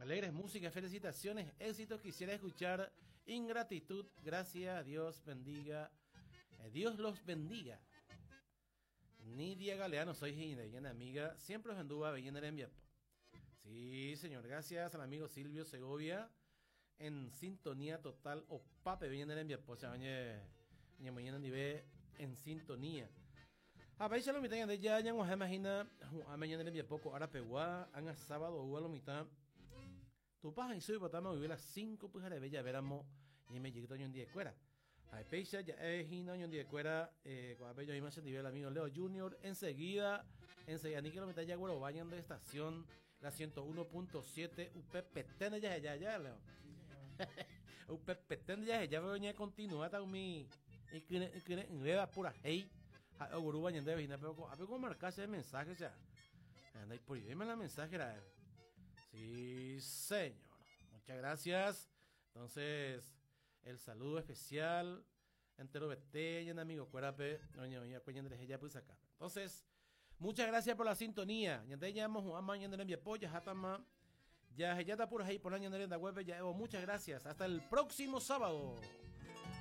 Alegres músicas, felicitaciones, éxitos. Quisiera escuchar ingratitud. Gracias, Dios bendiga. Dios los bendiga. Nidia Galeano, soy Gina, amiga. Siempre os anduva bellena en Viapo. Sí, señor, gracias al amigo Silvio Segovia. En sintonía total. O pape bellena en Viapo. O sea, mañana nivel en sintonía. A ver, ya lo mitad de ya nos imagina a mañana en Viapo. Ahora pegua, han sábado o a lo mitad. Tu paja y soy botama vivir las 5 pues de bella veramo y me llegó un día de cuera. Hay pecha ya es un día de cuera con a bello imagen nivel amigo Leo Junior enseguida ni que lo meta ya güero vayan de estación la 101.7 UPPTN ya Leo. UPPTN ya veo continúa ta mi y que vea pura hey a guru vayan de vina pero a poco marcarse el mensaje ya. Anda y por dime la mensaje era. Sí, señor. Muchas gracias. Entonces, el saludo especial. Entero Beteña, amigo Cuerape. Doña Cuñandres, ella pues acá. Entonces, muchas gracias por la sintonía. Ya te llamamos Juan Mañana en Viapoya, Jatama. Ya está por ahí por la ñandera en la web. Ya muchas gracias. Hasta el próximo sábado.